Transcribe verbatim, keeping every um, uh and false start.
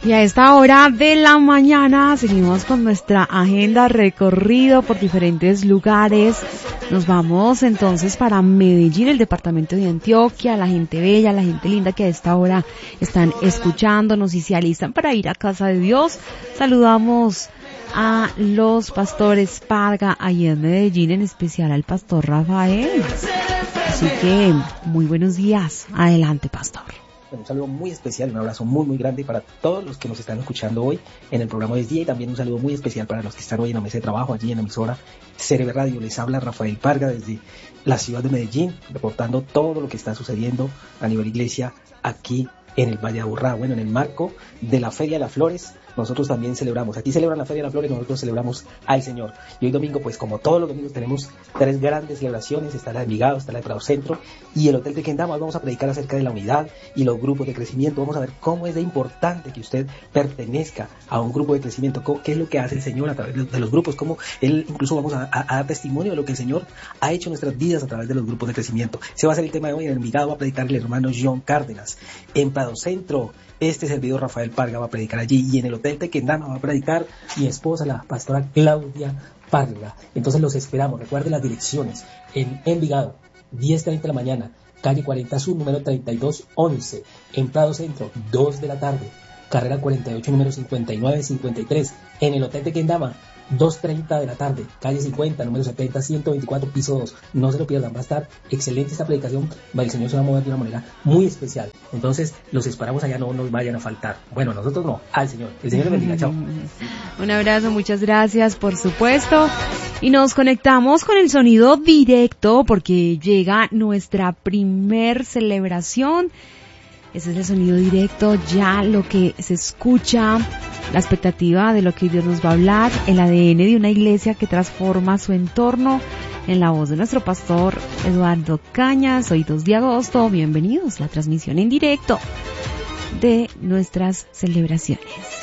Y a esta hora de la mañana seguimos con nuestra agenda recorrido por diferentes lugares. Nos vamos entonces para Medellín, el departamento de Antioquia, la gente bella, la gente linda que a esta hora están escuchándonos y se alistan para ir a casa de Dios. Saludamos a los pastores Parga ahí en Medellín, en especial al pastor Rafael. Así que muy buenos días. Adelante, pastor. Un saludo muy especial, un abrazo muy muy grande para todos los que nos están escuchando hoy en el programa de día, y también un saludo muy especial para los que están hoy en la mesa de trabajo, allí en la emisora C R B Radio. Les habla Rafael Parga desde la ciudad de Medellín, reportando todo lo que está sucediendo a nivel iglesia aquí en el Valle de Aburrá. Bueno, en el marco de la Feria de las Flores, nosotros también celebramos. Aquí celebran la Feria de las Flores, nosotros celebramos al Señor. Y hoy domingo, pues como todos los domingos, tenemos tres grandes celebraciones. Está la de Envigado, está la de Prado Centro y el Hotel de Quendama. Vamos a predicar acerca de la unidad y los grupos de crecimiento. Vamos a ver cómo es de importante que usted pertenezca a un grupo de crecimiento, qué es lo que hace el Señor a través de los grupos, cómo Él, incluso vamos a, a, a dar testimonio de lo que el Señor ha hecho en nuestras vidas a través de los grupos de crecimiento. Se va a hacer el tema de hoy. En Envigado va a predicar el hermano John Cárdenas. En Prado Centro, este servidor Rafael Parga va a predicar allí, y en el Hotel Tequendama va a predicar mi esposa, la pastora Claudia Parga. Entonces los esperamos. Recuerden las direcciones: en Envigado, diez treinta de la mañana, calle cuarenta Sur, número treinta y dos once. En Prado Centro, dos de la tarde, carrera cuarenta y ocho, número cincuenta y nueve cincuenta y tres. En el Hotel Tequendama, dos treinta de la tarde, calle cincuenta, número setenta, ciento veinticuatro, piso dos. No se lo pierdan, va a estar excelente esta predicación. El Señor se va a mover de una manera muy especial. Entonces, los esperamos allá, no nos vayan a faltar. Bueno, nosotros no, al Señor. El Señor les bendiga, chao. Un abrazo, muchas gracias, por supuesto. Y nos conectamos con el sonido directo porque llega nuestra primer celebración. Ese es el sonido directo, ya lo que se escucha, la expectativa de lo que Dios nos va a hablar, el A D N de una iglesia que transforma su entorno, en la voz de nuestro pastor Eduardo Cañas. Hoy dos de agosto, bienvenidos a la transmisión en directo de nuestras celebraciones.